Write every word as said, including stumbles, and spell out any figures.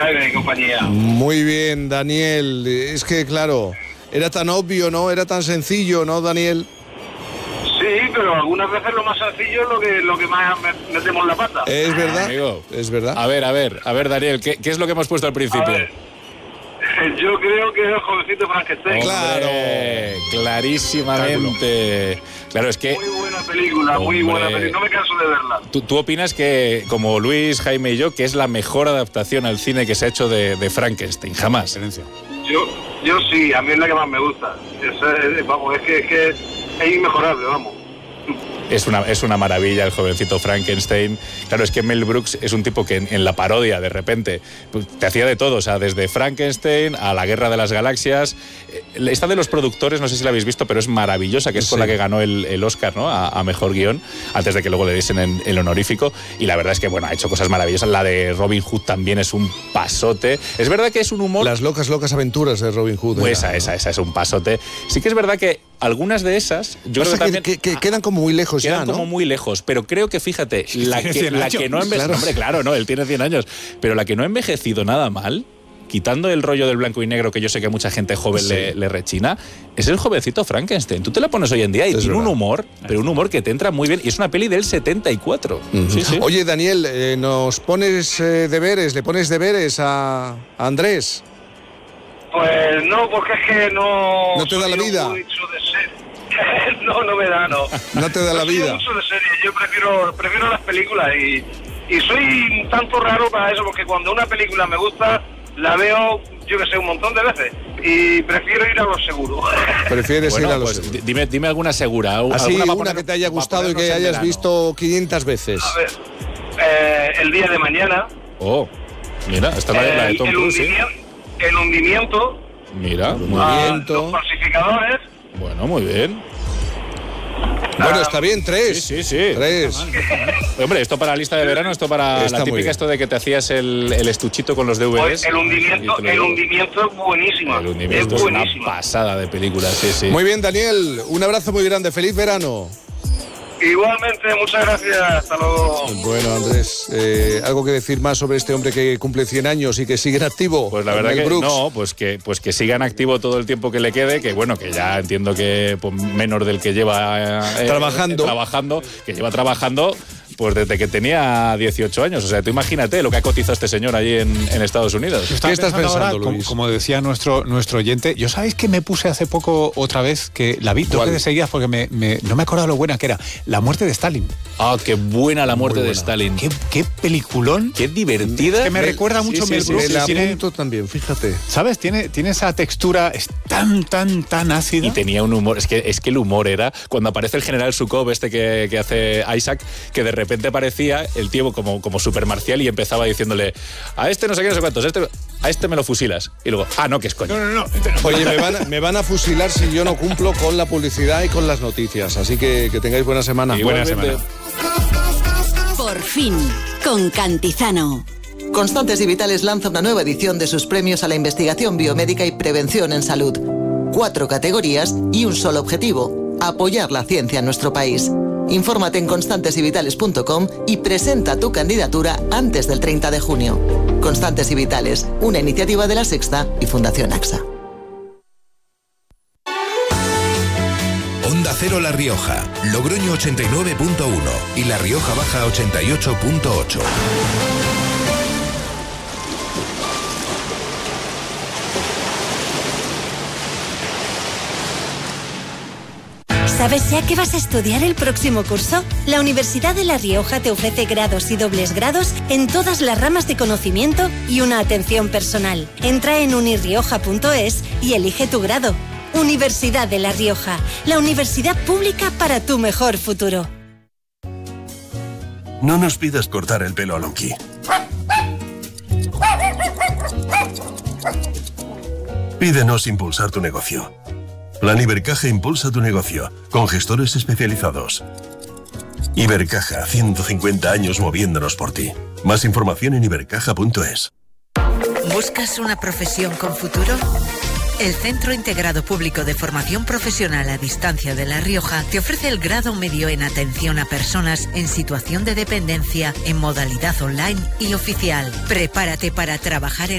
Jaime y compañía. Muy bien, Daniel. Es que, claro, era tan obvio, ¿no? Era tan sencillo, ¿no, Daniel? Sí, pero algunas veces lo más sencillo es lo que, lo que más metemos la pata. Es verdad, Amigo, es verdad. A ver, a ver, a ver, Daniel, ¿qué, qué es lo que hemos puesto al principio? Yo creo que es el jovencito Frankenstein. Claro. Hombre, clarísimamente. Claro, es que... Muy buena película, muy Hombre. buena película. No me canso de verla. ¿Tú, tú opinas que, como Luis, Jaime y yo, que es la mejor adaptación al cine que se ha hecho de, de Frankenstein? Jamás. Yo, yo sí, a mí es la que más me gusta. Es, es, vamos, es que, es que es inmejorable, vamos. Es una, es una maravilla el jovencito Frankenstein. Claro, es que Mel Brooks es un tipo que en, en la parodia, de repente, pues, te hacía de todo. O sea, desde Frankenstein a la Guerra de las Galaxias. Esta de los productores, no sé si la habéis visto, pero es maravillosa, que es Sí. con la que ganó el, el Oscar, ¿no? A, a Mejor Guión, antes de que luego le diesen el, el honorífico. Y la verdad es que, bueno, ha hecho cosas maravillosas. La de Robin Hood también es un pasote. Es verdad que es un humor... Las locas, locas aventuras de Robin Hood. Pues era, esa, ¿no? esa, esa es un pasote. Sí que es verdad que algunas de esas, yo Pasa creo que también... que, que- que quedan como muy lejos Quedan ya, ¿no? como muy lejos, pero creo que, fíjate, la tiene que, cien la años. que no ha envejecido, Claro. hombre, claro, no, él tiene cien años, pero la que no ha envejecido nada mal, quitando el rollo del blanco y negro que yo sé que a mucha gente joven Sí. le, le rechina, es el jovencito Frankenstein. Tú te la pones hoy en día y Es tiene verdad. un humor, pero un humor que te entra muy bien, y es una peli del setenta y cuatro. Ujú. Sí, sí. Oye, Daniel, eh, nos pones eh, deberes, le pones deberes a, a Andrés. Pues no, porque es que no... ¿No te da la soy vida? mucho de serie. No, no me da, no. No te da la Yo soy vida. mucho de serie. Yo prefiero, prefiero las películas y, y soy un tanto raro para eso, porque cuando una película me gusta, la veo, yo que sé, un montón de veces. Y prefiero ir a lo seguro. Prefieres Bueno, ir a los... pues di- dime, dime alguna segura. al- Así, alguna una, para poner- que te haya para gustado y que ponernos en hayas verano. visto quinientas veces. A ver, eh, el día de mañana, Oh, mira, esta es la, la de el, Tom el Cruise, ¿sí? hundimiento, el hundimiento, Mira, muy a bien. Hundimiento. los falsificadores. Bueno, muy bien. Bueno, está bien, tres. Sí, sí, sí. Tres. Hombre, esto para la lista de verano, esto para Está la muy típica, bien. esto de que te hacías el, el estuchito con los D V Ds. Pues el hundimiento, Y te lo el digo. hundimiento es buenísimo. El hundimiento es es una buenísimo. pasada de película, sí, sí. Muy bien, Daniel. Un abrazo muy grande. Feliz verano. Igualmente, muchas gracias. Hasta luego. Bueno, Andrés, eh, ¿algo que decir más sobre este hombre que cumple cien años y que sigue en activo? Pues la verdad Mel que Brooks. no, pues que, pues que siga en activo todo el tiempo que le quede, que bueno, que ya entiendo que pues, menor del que lleva eh, Trabajando. eh, trabajando, que lleva trabajando pues desde que tenía dieciocho años. O sea, tú imagínate lo que ha cotizado este señor allí en, en Estados Unidos. Yo estaba ¿Qué estás pensando, ahora, como, Luis? como decía nuestro, nuestro oyente, yo sabéis que me puse hace poco otra vez, que la vi dos ¿Cuál? veces seguidas porque me, me- no me acordaba lo buena que era, La muerte de Stalin. Ah, qué buena la muerte Muy de buena. Stalin. Qué, qué peliculón. Qué divertida. Que me Mel- recuerda mucho sí, Mel sí, Brooks. Me la tiene- apunto también, fíjate. ¿Sabes? Tiene, tiene esa textura, es tan, tan, tan ácida. Y tenía un humor, es que, es que el humor era cuando aparece el general Sukov, este que, que hace Isaac, que de repente aparecía el tío como, como super marcial y empezaba diciéndole a este no sé qué, no sé cuántos, a este, a este me lo fusilas. Y luego, ah, no, que es coño. No, no, no. este no. Oye, me van, a, me van a fusilar si yo no cumplo con la publicidad y con las noticias. Así que que tengáis buena semana. Y buena Igualmente. semana. Por fin, con Cantizano. Constantes y Vitales lanza una nueva edición de sus premios a la investigación biomédica y prevención en salud. Cuatro categorías y un solo objetivo: apoyar la ciencia en nuestro país. Infórmate en constantes y vitales punto com y presenta tu candidatura antes del treinta de junio. Constantes y Vitales, una iniciativa de La Sexta y Fundación AXA. Onda Cero La Rioja, Logroño ochenta y nueve punto uno y La Rioja Baja ochenta y ocho punto ocho. ¿Sabes ya qué vas a estudiar el próximo curso? La Universidad de La Rioja te ofrece grados y dobles grados en todas las ramas de conocimiento y una atención personal. Entra en unirrioja punto es y elige tu grado. Universidad de La Rioja, la universidad pública para tu mejor futuro. No nos pidas cortar el pelo a Lonky. Pídenos impulsar tu negocio. Plan Ibercaja impulsa tu negocio, con gestores especializados. Ibercaja, ciento cincuenta años moviéndonos por ti. Más información en ibercaja punto es. ¿Buscas una profesión con futuro? El Centro Integrado Público de Formación Profesional a Distancia de La Rioja te ofrece el grado medio en atención a personas en situación de dependencia en modalidad online y oficial. Prepárate para trabajar en